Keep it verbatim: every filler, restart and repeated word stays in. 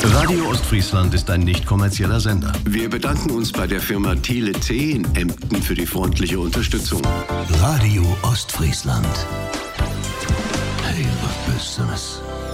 Radio Ostfriesland ist ein nicht kommerzieller Sender. Wir bedanken uns bei der Firma Thiele T in Emden für die freundliche Unterstützung. Radio Ostfriesland. Hey, was Besseres.